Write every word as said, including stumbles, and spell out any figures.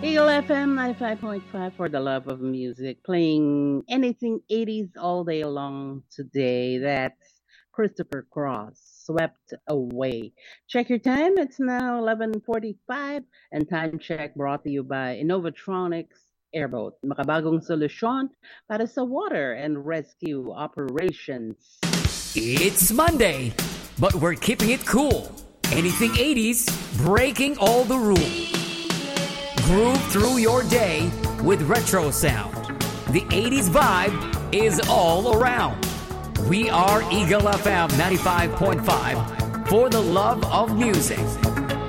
Eagle F M ninety-five point five for the love of music, playing anything eighties all day long today. That's Christopher Cross, Swept Away. Check your time. It's now eleven forty-five, and time check brought to you by Innovatronics Airboat. Makabagong solusyon para sa water and rescue operations. It's Monday, but we're keeping it cool. Anything eighties, breaking all the rules. Groove through your day with retro sound. The eighties vibe is all around. We are Eagle F M ninety-five point five for the love of music.